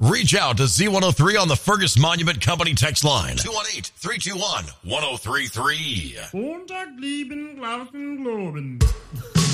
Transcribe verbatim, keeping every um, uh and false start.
Reach out to Z one oh three on the Fergus Monument Company text line. two one eight, three two one, one oh three three. Montag, lieben, Glauben, Globen.